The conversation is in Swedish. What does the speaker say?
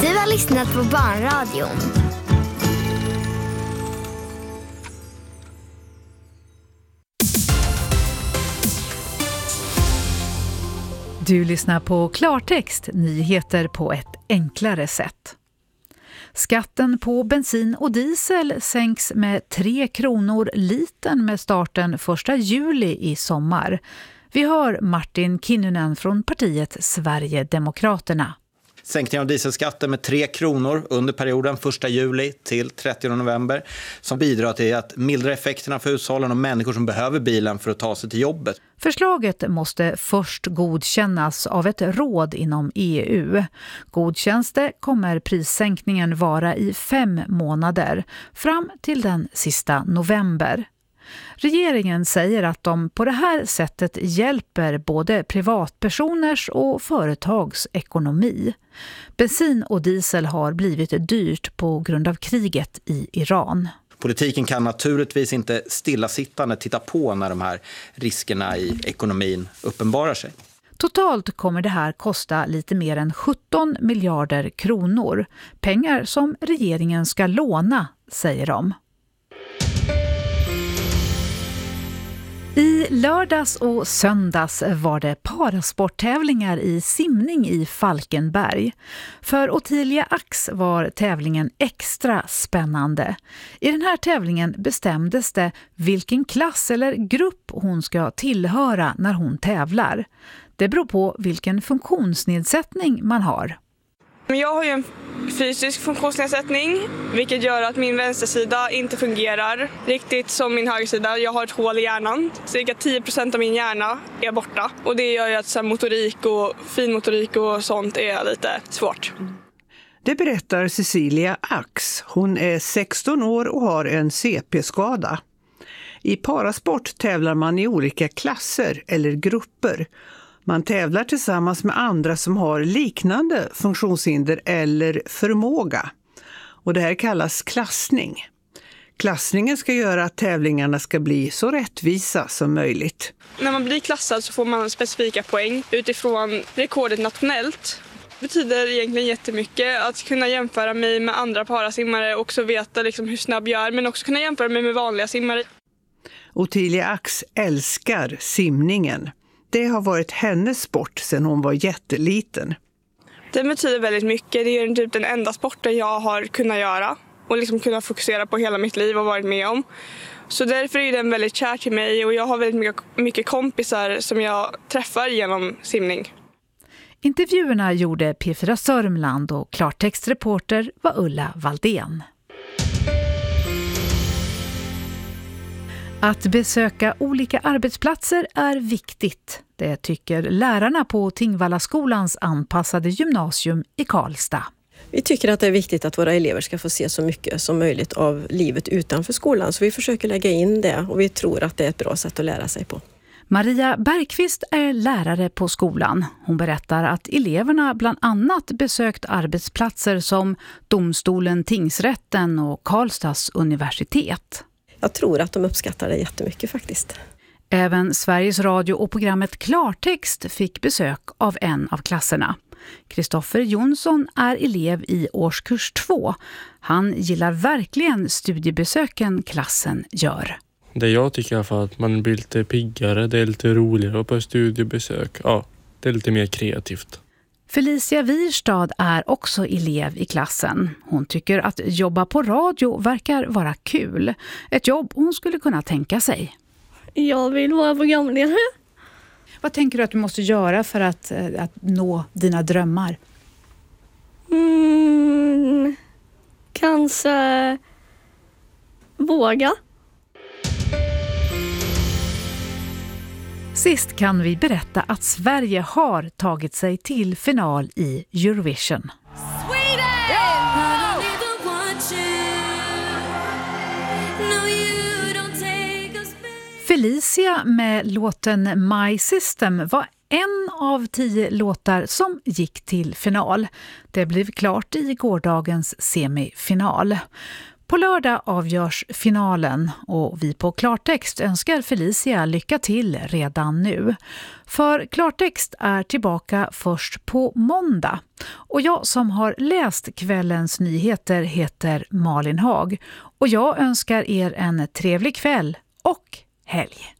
Du har lyssnat på Barnradion. Du lyssnar på Klartext, nyheter på ett enklare sätt. Skatten på bensin och diesel sänks med 3 kronor litern med starten 1 juli i sommar. Vi hör Martin Kinnunen från partiet Sverigedemokraterna. Sänkning av dieselskatten med 3 kronor under perioden 1 juli till 30 november som bidrar till att mildra effekterna för hushållen och människor som behöver bilen för att ta sig till jobbet. Förslaget måste först godkännas av ett råd inom EU. Godkänns det kommer prissänkningen vara i 5 månader fram till den sista november. Regeringen säger att de på det här sättet hjälper både privatpersoners och företags ekonomi. Bensin och diesel har blivit dyrt på grund av kriget i Iran. Politiken kan naturligtvis inte stillasittande titta på när de här riskerna i ekonomin uppenbarar sig. Totalt kommer det här kosta lite mer än 17 miljarder kronor. Pengar som regeringen ska låna, säger de. I lördags och söndags var det parasporttävlingar i simning i Falkenberg. För Ottilia Ax var tävlingen extra spännande. I den här tävlingen bestämdes det vilken klass eller grupp hon ska tillhöra när hon tävlar. Det beror på vilken funktionsnedsättning man har. Jag har ju en fysisk funktionsnedsättning, vilket gör att min vänstersida inte fungerar riktigt som min högersida. Jag har ett hål i hjärnan. Cirka 10% av min hjärna är borta. Och det gör ju att så här, motorik och finmotorik och sånt är lite svårt. Det berättar Cecilia Ax. Hon är 16 år och har en CP-skada. I parasport tävlar man i olika klasser eller grupper. Man tävlar tillsammans med andra som har liknande funktionshinder eller förmåga. Och det här kallas klassning. Klassningen ska göra att tävlingarna ska bli så rättvisa som möjligt. När man blir klassad så får man specifika poäng utifrån rekordet nationellt. Det betyder egentligen jättemycket att kunna jämföra mig med andra parasimmare och också veta liksom hur snabb jag är, men också kunna jämföra mig med vanliga simmare. Ottilia Ax älskar simningen. Det har varit hennes sport sedan hon var jätteliten. Det betyder väldigt mycket. Det är typ den enda sporten jag har kunnat göra och liksom kunnat fokusera på hela mitt liv och varit med om. Så därför är den väldigt kär till mig och jag har väldigt mycket kompisar som jag träffar genom simning. Intervjuerna gjorde P4 Sörmland och klartextreporter var Ulla Valdén. Att besöka olika arbetsplatser är viktigt. Det tycker lärarna på Tingvallaskolans anpassade gymnasium i Karlstad. Vi tycker att det är viktigt att våra elever ska få se så mycket som möjligt av livet utanför skolan. Så vi försöker lägga in det och vi tror att det är ett bra sätt att lära sig på. Maria Bergqvist är lärare på skolan. Hon berättar att eleverna bland annat besökt arbetsplatser som domstolen, tingsrätten och Karlstads universitet. Jag tror att de uppskattar det jättemycket faktiskt. Även Sveriges Radio och programmet Klartext fick besök av en av klasserna. Kristoffer Jonsson är elev i årskurs 2. Han gillar verkligen studiebesöken klassen gör. Det jag tycker i alla fall att man blir lite piggare, det är lite roligare på studiebesök. Ja, det är lite mer kreativt. Felicia Wirstad är också elev i klassen. Hon tycker att jobba på radio verkar vara kul. Ett jobb hon skulle kunna tänka sig. Jag vill vara programledare. Vad tänker du att du måste göra för att nå dina drömmar? Kanske våga. Sist kan vi berätta att Sverige har tagit sig till final i Eurovision. Felicia med låten My System var en av 10 låtar som gick till final. Det blev klart i gårdagens semifinal. På lördag avgörs finalen och vi på Klartext önskar Felicia lycka till redan nu. För Klartext är tillbaka först på måndag. Och jag som har läst kvällens nyheter heter Malin Haag. Och jag önskar er en trevlig kväll och helg.